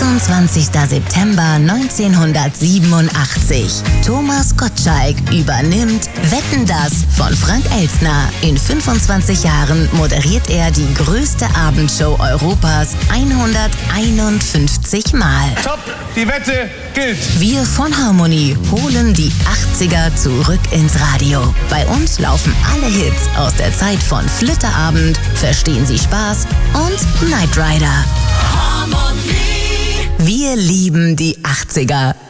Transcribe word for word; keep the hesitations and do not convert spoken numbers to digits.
einundzwanzigster September neunzehnhundertsiebenundachtzig. Thomas Gottschalk übernimmt Wetten, das von Frank Elstner. In fünfundzwanzig Jahren moderiert er die größte Abendshow Europas hunderteinundfünfzig Mal. Top, die Wette gilt. Wir von Harmony holen die achtziger zurück ins Radio. Bei uns laufen alle Hits aus der Zeit von Flitterabend, Verstehen Sie Spaß und Knight Rider. Harmony. Wir lieben die achtziger.